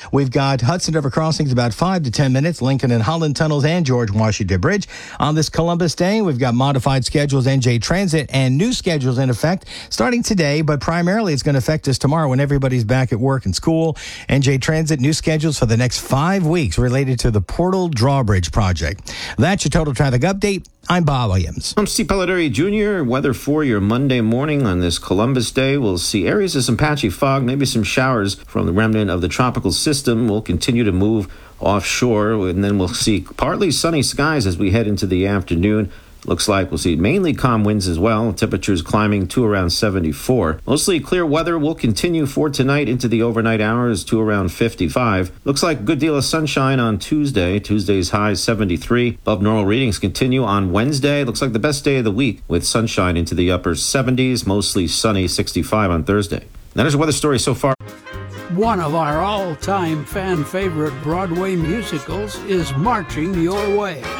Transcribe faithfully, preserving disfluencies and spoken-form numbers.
We've got Hudson River crossings about five to ten minutes, Lincoln and Holland tunnels and George Washington Bridge. On this Columbus Day, we've got modified schedules, N J Transit, and new schedules in effect starting today, but primarily it's going to affect us tomorrow when everybody's back at work and school. N J Transit, new schedules for the next five weeks related to the Portal Drawbridge project. That's your total traffic update. I'm Bob Williams. I'm Steve Pelletary Junior Weather for your Monday morning on this Columbus Day. We'll see areas of some patchy fog, maybe some showers from the remnant of the tropical system. We'll continue to move offshore, and then we'll see partly sunny skies as we head into the afternoon. Looks like we'll see mainly calm winds as well. Temperatures climbing to around seventy-four. Mostly clear weather will continue for tonight into the overnight hours to around fifty-five. Looks like a good deal of sunshine on Tuesday. Tuesday's high seventy-three. Above normal readings continue on Wednesday. Looks like the best day of the week with sunshine into the upper seventies. Mostly sunny, sixty-five on Thursday. That is your weather story so far. One of our all-time fan favorite Broadway musicals is marching your way.